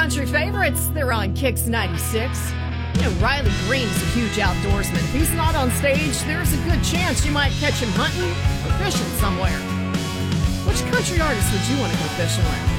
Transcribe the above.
country favorites. They're on Kicks 96. You know, Riley Green is a huge outdoorsman. If he's not on stage, there's a good chance you might catch him hunting or fishing somewhere. Which country artist would you want to go fishing with?